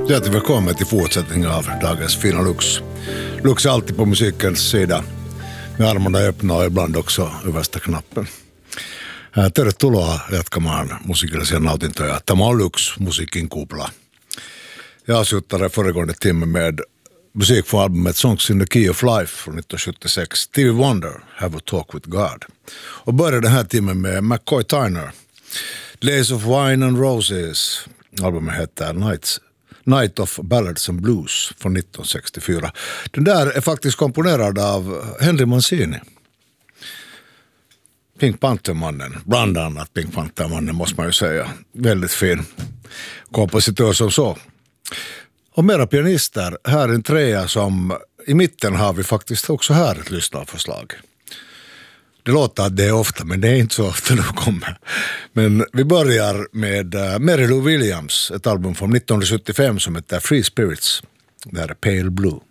Hjärtligt välkommen till fortsättning av dagens Fina Lux. Lux är alltid på musikens sida med armarna öppna och ibland också översta knappen. Tervetuloa jatkamaan musiikillisia nautintoja. Tämä on Lux, musiikin kupla. Jag avslutade föregående timme med musik från albumet Songs in the Key of Life från 1976. Stevie Wonder, Have a Talk with God. Och började den här timmen med McCoy Tyner. Days of Wine and Roses. Albumet heter Night of Ballads and Blues från 1964. Den där är faktiskt komponerad av Henry Mancini. Pink Panther-mannen, bland annat Pink Panther-mannen måste man ju säga. Väldigt fin kompositör som så. Och mera pianister, här är en trea som i mitten har vi faktiskt också här ett lyssnarförslag. Det låter att det är ofta, men det är inte så ofta det kommer. Men vi börjar med Mary Lou Williams, ett album från 1975 som heter Free Spirits. Det här är Pale Blue.